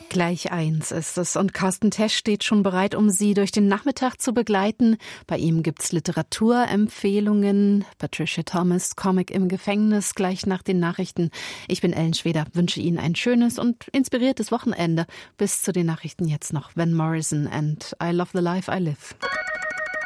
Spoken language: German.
Gleich 1 ist es und Carsten Tesch steht schon bereit, um Sie durch den Nachmittag zu begleiten. Bei ihm gibt's Literaturempfehlungen, Patricia Thomas, Comic im Gefängnis, gleich nach den Nachrichten. Ich bin Ellen Schweder, wünsche Ihnen ein schönes und inspiriertes Wochenende. Bis zu den Nachrichten jetzt noch Van Morrison and I Love the Life I Live.